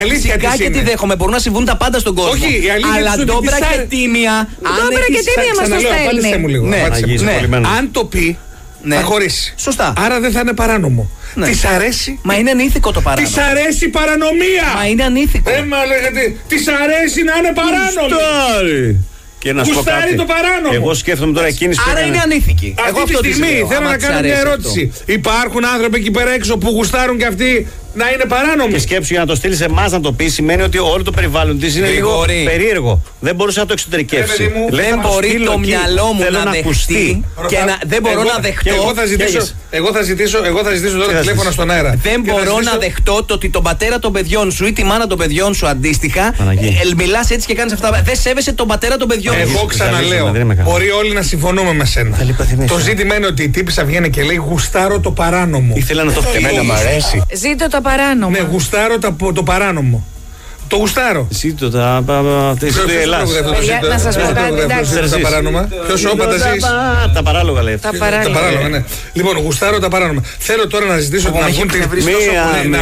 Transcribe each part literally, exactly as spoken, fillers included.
Φυσικά και τη δέχομαι. Μπορούν να συμβούν τα πάντα στον κόσμο. Όχι, η αλήθεια αλλά είναι ντόμπρα ότι και τίμια. Ντόμπρα και τίμια μας το στέλνει. Ναι, αν το πει, ναι. θα χωρίσει. Σωστά. Άρα δεν θα είναι παράνομο. Ναι. Της αρέσει. Μα είναι ανήθικο το παράνομο. Της αρέσει η παρανομία. Μα είναι ανήθικο. Δεν μα λέγατε. Της αρέσει να είναι παράνομο. Και να σου πω κάτι. Το παράνομο. Εγώ σκέφτομαι τώρα εκείνη που. Άρα έκανε... είναι ανήθικη. Αυτή Εγώ τη στιγμή θέλω να κάνω μια ερώτηση. Αυτό. Υπάρχουν άνθρωποι εκεί πέρα έξω που γουστάρουν και αυτοί να είναι παράνομοι. Και σκέψου για να το στείλει σε εμάς να το πει σημαίνει ότι όλο το περιβάλλον τη είναι λίγο περίεργο. Δεν μπορούσε να το εξωτερικεύσει. Μου, δεν μπορεί το μυαλό μου να, να δεχτεί και να, δεν μπορώ εγώ, να δεχτώ. Εγώ θα ζητήσω, εγώ θα ζητήσω, εγώ θα ζητήσω τώρα τηλέφωνα στον αέρα. Δεν μπορώ να δεχτώ το ότι τον πατέρα των παιδιών σου ή τη μάνα των παιδιών σου αντίστοιχα μιλά έτσι και κάνει αυτά. Δεν σέβεσαι τον πατέρα των παιδιών σου. Εγώ ξαναλέω, μπορεί όλοι να συμφωνούμε με σένα. Το ζήτημα είναι ότι η τύπισσα βγαίνει και λέει γουστάρω το παράνομο. Ήθελα να το φτιάξω. Μ' αρέσει. Ζήτω το παράνομο. Ναι, γουστάρω το παράνομο. Το γουστάρω. Ζήτω τα Ελλάδα. Να σας πω κάτι, εντάξει. Τα παράνομα. Ποιος όπα ζεις. Τα παράλογα λέει. Τα παράλογα, ναι. Λοιπόν, γουστάρω τα παράνομα. Θέλω τώρα να ζητήσω να βγουν τηλέφωνο.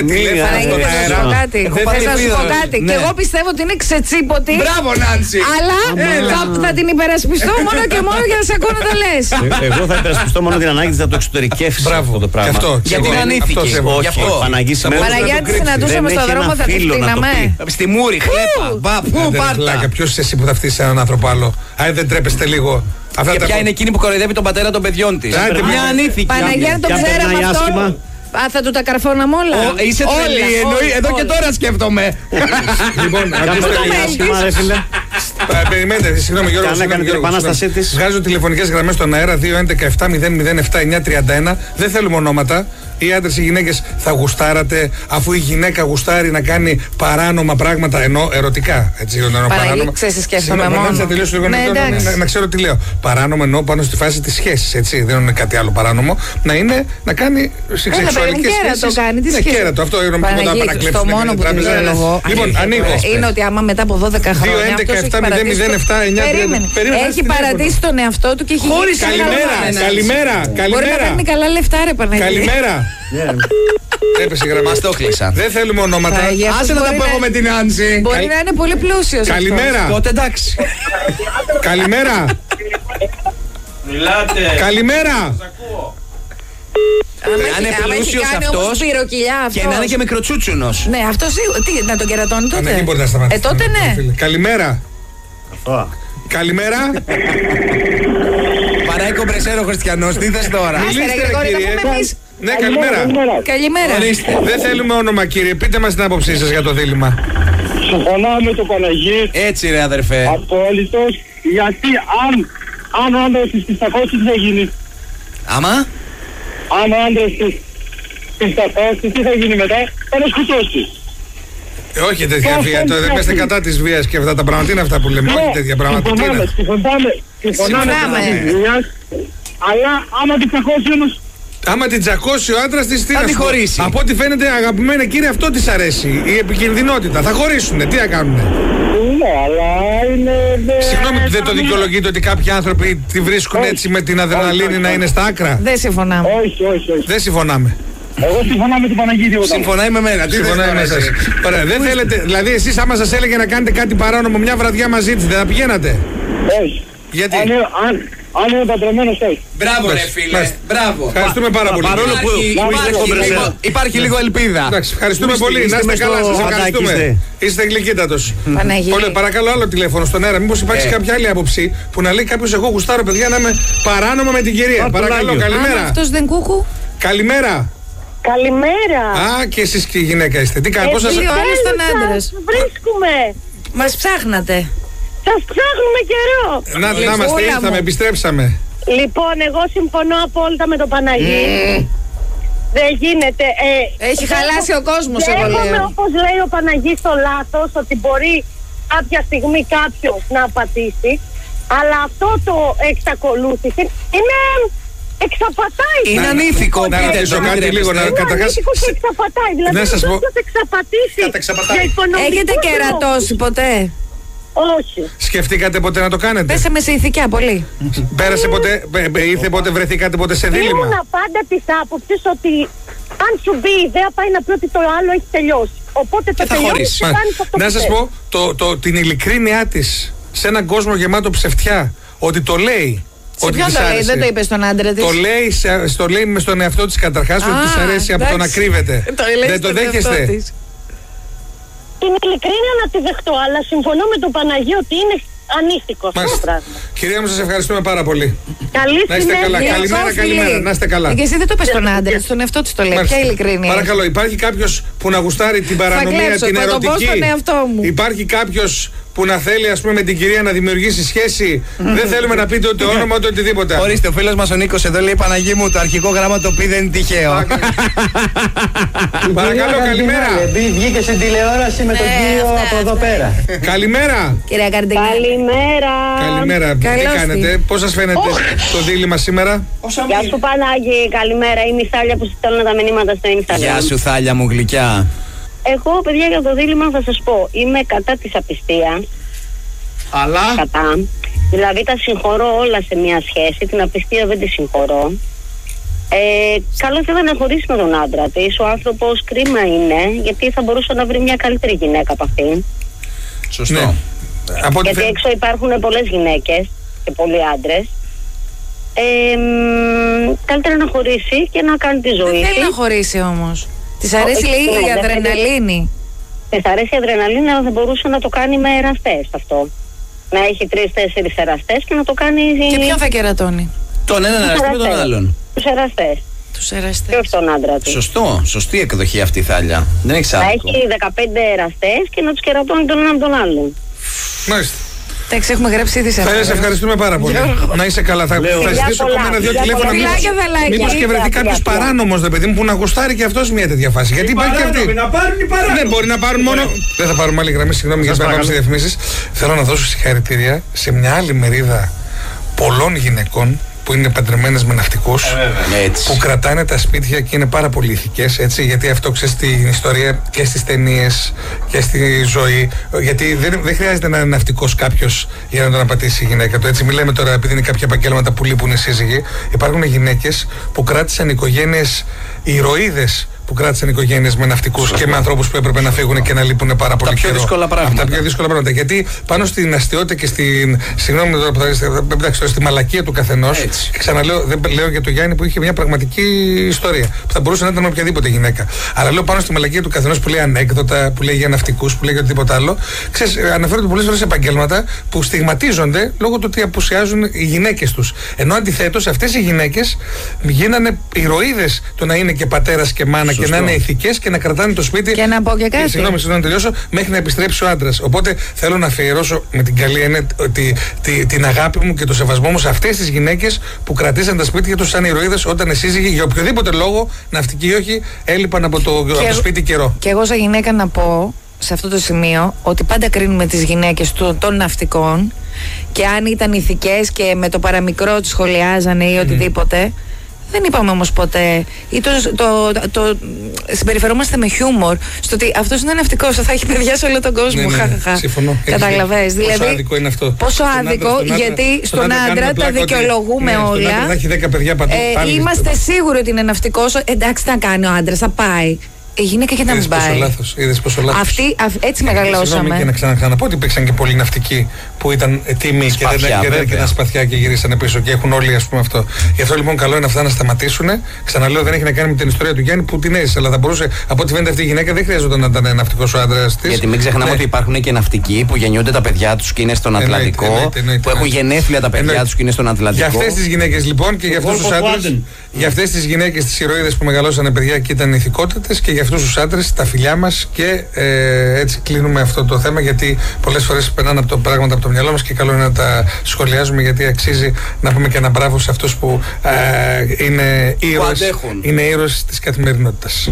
Θα σας πω κάτι. Και εγώ πιστεύω ότι είναι ξετσίποτη. Μπράβο, Νάνση. Αλλά θα την υπερασπιστώ μόνο και μόνο για να σε ακούω να το λες. Εγώ θα υπερασπιστώ μόνο την ανάγκη να το εξωτερικεύσει αυτό το πράγμα. Γιατί είναι ανήθικη. Παναγιά τη συναντούσαμε στον δρόμο, θα τη φτύναμε. Στη Μούρη, χλέπα. Πού πάρτα. Ποιος είσαι εσύ που θα φτύσεις έναν άνθρωπο άλλο. Αν δεν τρέπεστε λίγο. Και ποια είναι εκείνη που κοροϊδεύει τον πατέρα των παιδιών της. Μια ανήθικη. Παναγιά το ξέραμε αυτό. Α, θα του τα καρφώναμε όλα. Oh, είσαι τρελή, εννοεί. Εδώ και τώρα σκέφτομαι. Λοιπόν, ακούστε. Περιμένετε, συγγνώμη Γιώργο. Βγάζω τηλεφωνικές γραμμές στον αέρα δύο έντεκα επτά μηδέν μηδέν επτά εννιά τριάντα ένα. Δεν θέλουμε ονόματα. Οι άντρες ή οι γυναίκες θα γουστάρατε, αφού η γυναίκα γουστάρει να κάνει παράνομα πράγματα, ενώ ερωτικά. Έτσι, ενώ παράνομα. Ξέρεις, σκέφτομαι μόνο. Να τελειώσω λίγο να ξέρω τι λέω. Παράνομο εννοώ πάνω στη φάση της σχέσης, έτσι. Δεν είναι κάτι άλλο παράνομο. Να είναι να κάνει σεξουαλικές σχέσεις. Το κάνει, τι ναι, κέρατο. Αυτό είναι Παναγία, το μόνο που δεν λέω. Λοιπόν, ανοίγω. Είναι ότι άμα μετά από δώδεκα χρόνια. δύο έντεκα επτά μηδέν μηδέν επτά εννιά έχει παρατήσει τον εαυτό του και έχει γίνει. Καλημέρα, καλημέρα. Μπορεί να παίρνει καλά λεφτά, ρε Παναγία. Καλημέρα. Έπεσε η γραμμή. Μας το κλείσαν. Δεν θέλουμε ονόματα. Άσε να τα πω εγώ με την Άνση. Μπορεί να είναι πολύ πλούσιος. Καλημέρα. Τότε εντάξει. Καλημέρα. Μιλάτε. Καλημέρα. Αν είναι πλούσιος αυτός και να είναι και μικροτσούτσουνος. Ναι, αυτό σίγουρα. Τι, να τον κερατώνει τότε. Δεν μπορεί να σταματήσει. Ε, τότε ναι. Καλημέρα. Καλημέρα. Παράει κομπρεσέρο Χριστιανός, τι θες τώρα. Μιλήστε κύριε. Ναι, καλημέρα. Καλημέρα. Δεν θέλουμε όνομα κύριε, πείτε μας την άποψή σας για το δίλημμα. Συμφωνώ με τον Παναγί. Έτσι ρε αδερφέ. Απόλυτος, γιατί αν, αν ο άντρας της πιστακώσεις τι θα γίνει. Άμα? Αν ο άντρας της πιστακώσεις τι θα γίνει μετά, θα είναι σκοτώσει. Ε, όχι τέτοια βία, το δεν είστε κατά της βίας και αυτά τα πράγματα, τι είναι αυτά που λέμε, όχι τέτοια πράγματα. Συμφωνάμε, συμφωνάμε της βίας, αλλά άμα την τσακώσει όμως. Άμα την τσακώσει ο άντρας της, τι θα να τη χωρίσει. Από ό,τι φαίνεται αγαπημένα κύριε, αυτό της αρέσει, η επικινδυνότητα. Θα χωρίσουνε, τι θα κάνουνε. Ναι, αλλά είναι. Συγγνώμη που δεν το δικαιολογείτε ότι κάποιοι άνθρωποι τη βρίσκουν έτσι με την αδρεναλίνη να είναι στα άκρα. Δεν συμφωνάμε. Όχι, όχι, όχι. Δεν συμφωνάμε. Εγώ συμφωνώ με τον Παναγίδη. Συμφωνάει με μένα. Τι συμφωνάει με εσάς. Ωραία, δεν θέλετε. Δηλαδή, εσείς άμα σας έλεγε να κάνετε κάτι παράνομο μια βραδιά μαζί της, δεν θα πηγαίνατε. Όχι. Γιατί. Αν, αν, αν είναι παντρεμένος, όχι. Μπράβο, ρε φίλε. Μπράβο. Ευχαριστούμε πάρα πολύ. Παρόλο που υπάρχει λίγο ελπίδα. Εντάξει, ευχαριστούμε πολύ. Να είστε καλά, σας ευχαριστούμε. Είστε γλυκύτατος. Πολύ, παρακαλώ άλλο τηλέφωνο στον αέρα. Μήπως υπάρχει κάποια άλλη άποψη που να λέει κάποιος εγώ γουστάρω παιδιά να είμαι παράνομα με την κυρία. Παρακαλώ, καλημέρα. Αυτός δεν κούκου. Καλημέρα. Καλημέρα. Α, και εσείς και η γυναίκα είστε. Τι κάνετε, πώς σας... ο άλλος τον άντρας. Βρίσκουμε. Μας ψάχνατε. Σας ψάχνουμε καιρό. Να, να είμαστε, ήρθαμε, επιστρέψαμε. Λοιπόν, εγώ συμφωνώ απόλυτα με τον Παναγί. Mm. Δεν γίνεται. Ε, Έχει χαλάσει ο κόσμος, εγώ λέω. Όπως λέει ο Παναγί στο λάθος, ότι μπορεί κάποια στιγμή κάποιος να πατήσει. Αλλά αυτό το εξακολούθηση είναι... Εξαπατάει. Είναι ανήθικο. Να ρωτήσω κάτι λίγο. Είναι ανήθικο και εξαπατάει. Δηλαδή να σας πω... εξαπατήσει. Έχετε κερατώσει ποτέ? Όχι. Σκεφτήκατε ποτέ να το κάνετε? Πέσαμε σε ηθικιά πολύ. Πέρασε ποτέ, ήρθε ποτέ, βρεθήκατε ποτέ σε δίλημμα? Ήμουνα πάντα της άποψης ότι αν σου μπει η ιδέα πάει να πει ότι το άλλο έχει τελειώσει. Οπότε το τελειώνεις και κάνεις αυτό. Να σας πω, το, το, την ειλικρίνειά της σε έναν κόσμο γεμάτο ψευτιά, ότι το λέει. Σε ποιον το λέει, δεν το είπε στον άντρα της. Το λέει, στο λέει με στον εαυτό της καταρχάς, ότι της αρέσει από το να κρύβεται. Δεν το δέχεστε? Την ειλικρίνεια να τη δεχτώ, αλλά συμφωνώ με τον Παναγιώτη ότι είναι ανήθικο αυτό το πράγμα. Κυρία μου, σας ευχαριστούμε πάρα πολύ. Καλή να είστε καλά. Καλημέρα, καλημέρα. Να είστε καλά. Και εσύ δεν το είπες στον άντρα της, στον εαυτό της το λέει. Ποια ειλικρίνεια? Παρακαλώ, υπάρχει κάποιος που να γουστάρει την παρανομία, την ερωτική? Υπάρχει κάποιος που να θέλει, ας πούμε, με την κυρία να δημιουργήσει σχέση? Δεν θέλουμε να πείτε ούτε όνομα ούτε οτιδήποτε. Ορίστε, ο φίλος μας ο Νίκος εδώ λέει: Παναγί μου, το αρχικό γράμμα το πει δεν είναι τυχαίο. Παρακαλώ, καλημέρα. Βγήκε στην τηλεόραση με τον κύριο από εδώ πέρα. Καλημέρα. Κυρία Καρντινή. Καλημέρα. Καλημέρα. Τι κάνετε, πώς σας φαίνεται το δίλημμα σήμερα? Γεια σου Πανάγη, καλημέρα. Είμαι η Θάλια που στέλνω τα μηνύματα στο Instagram. Γεια σου Θάλια μου γλυκιά. Εγώ, παιδιά, για το δίλημμα θα σας πω, είμαι κατά της απιστίας. Αλλά... Κατά. Δηλαδή τα συγχωρώ όλα σε μια σχέση, την απιστία δεν τη συγχωρώ. Ε, καλό θα ήταν να χωρίσει με τον άντρα της. Ο άνθρωπος κρίμα είναι, γιατί θα μπορούσε να βρει μια καλύτερη γυναίκα από αυτήν. Σωστό. Ναι. Από γιατί φε... έξω υπάρχουν πολλές γυναίκες και πολλοί άντρες. Ε, καλύτερα να χωρίσει και να κάνει τη ζωή. Δεν θέλει να χωρίσει όμως. Της αρέσει λέει η αδρεναλίνη. Της αρέσει η αδρεναλίνη, αλλά θα μπορούσε να το κάνει με εραστές αυτό. Να έχει τρεις-τέσσερις εραστές και να το κάνει. Και ποιον θα κερατώνει? Τον έναν εραστή με τον άλλον. Τους εραστές. Τους εραστές. Και όχι τον άντρα του. Σωστό, σωστή εκδοχή αυτή η Θάλια. Δεν έχει άδικο. Να έχει δεκαπέντε εραστές και να τους κερατώνει τον έναν τον άλλον. Μάλιστα. Εντάξει, έχουμε γράψει ήδη σε αυτό. Θα ευχαριστούμε πάρα πολύ. Να είσαι καλά. Θα ζητήσω ακόμα ένα δύο τηλέφωνα. Μήπως και βρεθεί κάποιος παράνομος, παιδί μου, που να γουστάρει και αυτός μια τέτοια φάση. Γιατί υπάρχει και αυτή. Δεν μπορεί να πάρουν μόνο. Δεν θα πάρουμε άλλη γραμμή, συγγνώμη για να πάμε σε διαφημίσεις. Θέλω να δώσω συγχαρητήρια σε μια άλλη μερίδα πολλών γυναικών που είναι παντρεμένες με ναυτικούς, που κρατάνε τα σπίτια και είναι πάρα πολύ ηθικές, έτσι, γιατί αυτό ξέρεις την ιστορία και στις ταινίες και στη ζωή. Γιατί δεν, δεν χρειάζεται να είναι ναυτικός κάποιος για να τον απατήσει η γυναίκα του. Έτσι, μιλάμε τώρα, επειδή είναι κάποια επαγγέλματα που λείπουν οι σύζυγοι. Υπάρχουν γυναίκες που κράτησαν οικογένειες, ηρωίδες που κράτησαν οικογένειες με ναυτικούς και με ανθρώπους που έπρεπε να φύγουν και να λείπουν πάρα πολύ καιρό. Τα πιο δύσκολα πράγματα. Τα πιο δύσκολα πράγματα. Γιατί πάνω στην αστείωτα και στην. Συγγνώμη τώρα που θα δείτε, στη μαλακία του καθενός. Και ξαναλέω, δεν λέω για τον Γιάννη που είχε μια πραγματική ιστορία. Που θα μπορούσε να ήταν οποιαδήποτε γυναίκα. Αλλά λέω πάνω στη μαλακία του καθενός που λέει ανέκδοτα, που λέει για ναυτικούς, που λέει για οτιδήποτε άλλο. Ξέρεις, αναφέρονται πολλές φορές επαγγέλματα που στιγματίζονται λόγω του ότι απουσιάζουν οι γυναίκες τους. Ενώ αντιθέτως αυτές οι γυναίκες γίνανε ηρωίδες το να είναι και πατέρας και μάνα. Και να είναι ηθικές και να κρατάνε το σπίτι. Και να πω και κάτι. Συγγνώμη, συγγνώμη να τελειώσω. Μέχρι να επιστρέψει ο άντρας. Οπότε θέλω να αφιερώσω με την καλή έννοια τη, τη, την αγάπη μου και το σεβασμό μου σε αυτές τις γυναίκες που κρατήσαν τα σπίτια τους σαν ηρωίδες όταν οι σύζυγοι για οποιοδήποτε λόγο, ναυτικοί ή όχι, έλειπαν από το, από το σπίτι καιρό. Και εγώ σαν γυναίκα να πω σε αυτό το σημείο ότι πάντα κρίνουμε τις γυναίκες των, των ναυτικών και αν ήταν ηθικές και με το παραμικρό τις σχολιάζανε ή οτιδήποτε. Mm. Δεν είπαμε όμως ποτέ, ή το, το, το, το συμπεριφερόμαστε με χιούμορ στο ότι αυτός είναι ναυτικός, θα έχει παιδιά σε όλο τον κόσμο. Ναι, ναι, συμφωνώ. Καταλαβες. Πόσο δηλαδή, άδικο είναι αυτό. Πόσο άδικο, άντρα, γιατί στον, στον άντρα, άντρα τα δικαιολογούμε ότι, όλα. Ναι, στον άντρα θα έχει δέκα παιδιά παντού. Ε, είμαστε σίγουροι ότι είναι ναυτικός. Εντάξει, θα κάνει ο άντρας, θα πάει. Η γυναίκα και να μην πάει. Είδες πόσο λάθος. Αυτή, αυ, έτσι μεγαλώσαμε. Συγγνώμη και να ξαναξαναπώ ότι υπήρξαν και πολλοί ναυτικοί που ήταν τίμοι και δεν έκαναν και ένα σπαθιά και γυρίσανε πίσω και έχουν όλοι, ας πούμε, αυτό. Γι' αυτό λοιπόν καλό είναι αυτά να σταματήσουν. Ξαναλέω, δεν έχει να κάνει με την ιστορία του Γιάννη που την έζησε, αλλά θα μπορούσε, από ό,τι φαίνεται αυτή η γυναίκα δεν χρειάζονταν να ήταν ναυτικός ο άντρας της. Γιατί μην ξεχνάμε ναι. ότι υπάρχουν και ναυτικοί που γεννιούνται τα παιδιά τους και είναι στον Ατλαντικό, εννοείται, εννοείται, εννοείται, που έχουν γενέθλια τα παιδιά τους και είναι στον Ατλαντικό. Για αυτές τις γυναίκες λοιπόν και για αυτούς τους άντρες, για αυτές τις γυναίκες, τις ηρωίδες που μεγαλώσανε παιδιά και ήταν ηθικότατες και για αυτούς τους άντρες τα φιλιά μας και ε, έτσι κλείνουμε αυτό το θέμα γιατί πολλές φορές περνάνε από το πράγματα από το μυαλό μας και καλό είναι να τα σχολιάζουμε γιατί αξίζει να πούμε και ένα μπράβο σε αυτούς που ε, είναι ήρωες, είναι ήρωες της καθημερινότητας.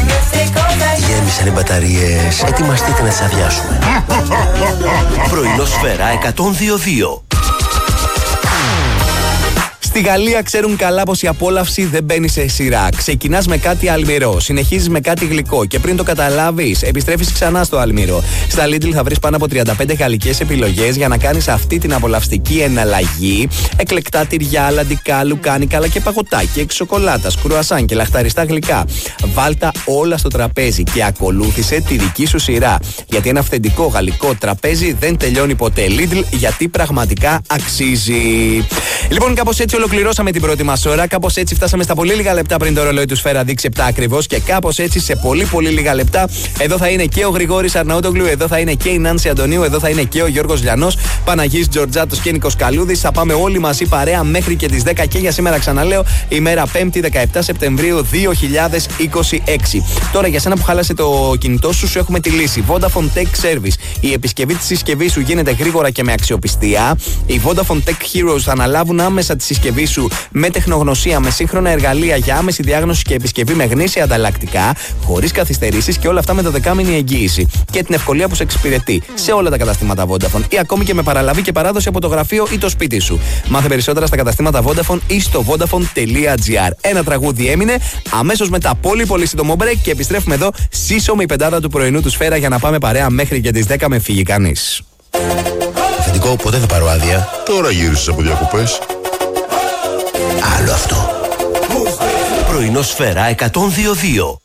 Γέμισαν οι μπαταρίες, ετοιμαστείτε να τις αδειάσουμε. Πρωινό Σφαίρα εκατόν δύο δύο. Στη Γαλλία ξέρουν καλά πως η απόλαυση δεν μπαίνει σε σειρά. Ξεκινάς με κάτι αλμυρό, συνεχίζεις με κάτι γλυκό και πριν το καταλάβεις, επιστρέφεις ξανά στο αλμυρό. Στα Lidl θα βρεις πάνω από τριάντα πέντε γαλλικές επιλογές για να κάνεις αυτή την απολαυστική εναλλαγή. Εκλεκτά τυριά, λαντικά, λουκάνικα αλλά και παγωτάκια, εξοκολάτα, κρουασάν και λαχταριστά γλυκά. Βάλτα όλα στο τραπέζι και ακολούθησε τη δική σου σειρά. Γιατί ένα αυθεντικό γαλλικό τραπέζι δεν τελειώνει ποτέ. Lidl, γιατί πραγματικά αξίζει. Λοιπόν, κάπως έτσι ολοκληρώσαμε την πρώτη μας ώρα. Κάπως έτσι φτάσαμε στα πολύ λίγα λεπτά πριν το ρολόι του Σφαίρα δείξει επτά ακριβώς. Και κάπως έτσι σε πολύ πολύ λίγα λεπτά εδώ θα είναι και ο Γρηγόρης Αρναούτογλου, εδώ θα είναι και η Νάνση Αντωνίου, εδώ θα είναι και ο Γιώργος Λιανός, Παναγής Τζορτζάτος και Νίκος Καλούδης. Θα πάμε όλοι μαζί παρέα μέχρι και τις δέκα και για σήμερα ξαναλέω, ημέρα Πέμπτη δεκαεπτά Σεπτεμβρίου δύο χιλιάδες είκοσι έξι. Τώρα για σένα που χάλασε το κινητό σου, σου έχουμε τη λύση. Vodafone Tech Service. Η επισκευή της συσκευής σου γίνεται γρήγορα και με αξιοπιστία. Οι Vodafone Tech Heroes θα αναλάβουν άμεσα τη συσκευή σου με τεχνογνωσία, με σύγχρονα εργαλεία για άμεση διάγνωση και επισκευή με γνήσια ανταλλακτικά, χωρίς καθυστερήσεις και όλα αυτά με δωδεκάμηνη εγγύηση. Και την ευκολία που σε εξυπηρετεί σε όλα τα καταστήματα Vodafone ή ακόμη και με παραλαβή και παράδοση από το γραφείο ή το σπίτι σου. Μάθε περισσότερα στα καταστήματα Vodafone ή στο vodafone τελεία gr. Ένα τραγούδι έμεινε, αμέσως μετά πολύ πολύ σύντομο break και επιστρέφουμε εδώ σύσσωμη η πεντάδα του πρωινού του Σφαίρα για να πάμε παρέα μέχρι και τις δέκα με φύγει κανείς. Αφεντικό, ποτέ θα πάρω άδεια. Τώρα γύρισες από διακοπές. Άλλο αυτό. Πρωινό Σφαίρα εκατόν δύο κόμμα δύο.